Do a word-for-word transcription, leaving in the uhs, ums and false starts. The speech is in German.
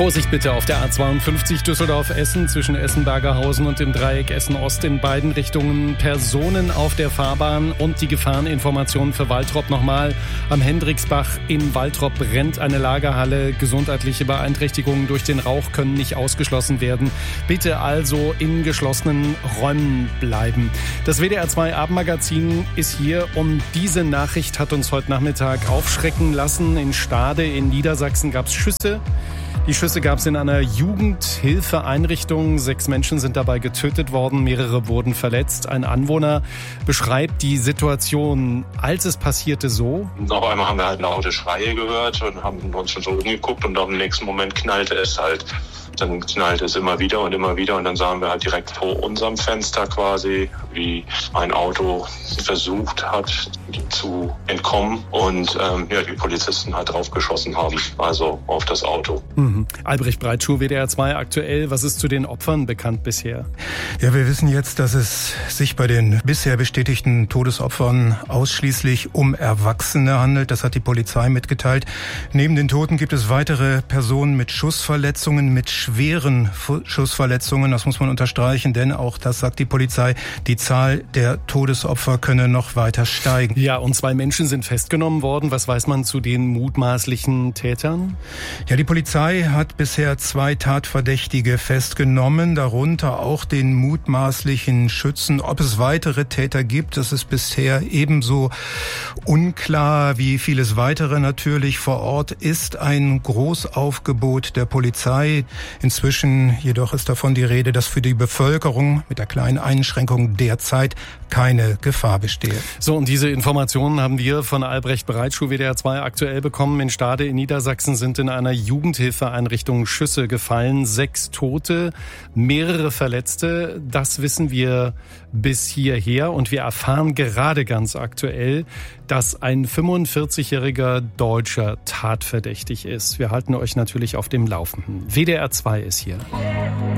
Vorsicht bitte auf der A zweiundfünfzig Düsseldorf-Essen zwischen Essen-Bergerhausen und dem Dreieck Essen-Ost in beiden Richtungen. Personen auf der Fahrbahn und die Gefahreninformationen für Waltrop nochmal. Am Hendriksbach in Waltrop brennt eine Lagerhalle. Gesundheitliche Beeinträchtigungen durch den Rauch können nicht ausgeschlossen werden. Bitte also in geschlossenen Räumen bleiben. Das W D R zwei Abendmagazin ist hier und diese Nachricht hat uns heute Nachmittag aufschrecken lassen. In Stade in Niedersachsen gab es Schüsse. Die Schüsse gab es in einer Jugendhilfeeinrichtung. Sechs Menschen sind dabei getötet worden, mehrere wurden verletzt. Ein Anwohner beschreibt die Situation, als es passierte, so. Auf einmal haben wir halt laute Schreie gehört und haben uns schon so umgeguckt und im nächsten Moment knallte es halt. Dann knallte es immer wieder und immer wieder und dann sahen wir halt direkt vor unserem Fenster quasi, wie ein Auto versucht hat zu entkommen und ähm, ja, die Polizisten halt drauf geschossen haben, also auf das Auto. Mhm. Albrecht Breitschuh, W D R zwei aktuell. Was ist zu den Opfern bekannt bisher? Ja, wir wissen jetzt, dass es sich bei den bisher bestätigten Todesopfern ausschließlich um Erwachsene handelt. Das hat die Polizei mitgeteilt. Neben den Toten gibt es weitere Personen mit Schussverletzungen, mit schweren Schussverletzungen. Das muss man unterstreichen, denn auch das sagt die Polizei, die Zahl der Todesopfer könne noch weiter steigen. Ja, und zwei Menschen sind festgenommen worden. Was weiß man zu den mutmaßlichen Tätern? Ja, die Polizei hat bisher zwei Tatverdächtige festgenommen, darunter auch den mutmaßlichen Schützen. Ob es weitere Täter gibt, das ist bisher ebenso unklar wie vieles weitere natürlich. Vor Ort ist ein Großaufgebot der Polizei. Inzwischen jedoch ist davon die Rede, dass für die Bevölkerung mit der kleinen Einschränkung derzeit keine Gefahr bestehe. So, und diese Informationen haben wir von Albrecht Breitschuh, W D R zwei aktuell bekommen. In Stade in Niedersachsen sind in einer Jugendhilfeeinrichtung Schüsse gefallen. Sechs Tote, mehrere Verletzte. Das wissen wir bis hierher. Und wir erfahren gerade ganz aktuell, dass ein fünfundvierzigjähriger Deutscher tatverdächtig ist. Wir halten euch natürlich auf dem Laufenden. W D R zwei ist hier.